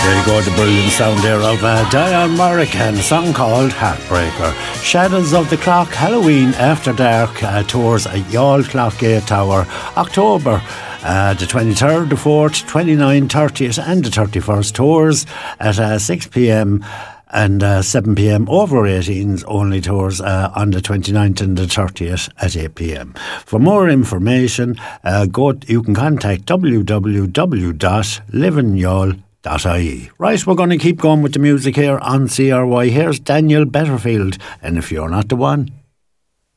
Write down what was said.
The brilliant sound there of Diane Warwick and a song called Heartbreaker. Shadows of the Clock Halloween After Dark tours at Youghal Clock Gate Tower, October the 23rd, the 4th, 29th, 30th and the 31st. Tours at 6pm and 7pm. Over 18s only tours on the 29th and the 30th at 8pm. For more information, you can contact www.liveinyoughal.ie. Right, we're going to keep going with the music here on CRY. Here's Daniel Betterfield, and If You're Not the One.